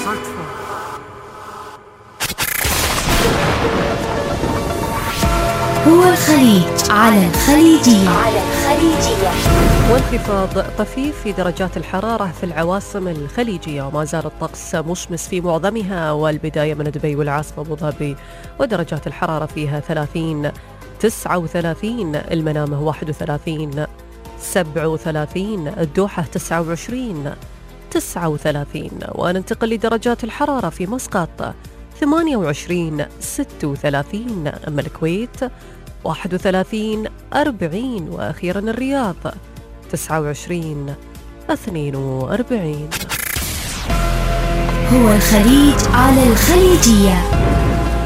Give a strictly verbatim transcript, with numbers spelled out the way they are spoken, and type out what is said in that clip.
هو الخليج على الخليجية. على الخليجية. وانخفاض طفيف في درجات الحرارة في العواصم الخليجية، وما زال الطقس مشمس في معظمها، والبداية من دبي والعاصمة أبو ظبي ودرجات الحرارة فيها ثلاثين، تسعة وثلاثين، المنامة واحد وثلاثين، سبعة وثلاثين، الدوحة تسعة وعشرين، تسعة وثلاثين. وننتقل لدرجات الحرارة في مسقط ثمانية وعشرين، ستة وثلاثين، أما الكويت واحد وثلاثين، أربعين، وأخيرا الرياض تسعة وعشرين، اثنين وأربعين. هو الخليج على الخليجية.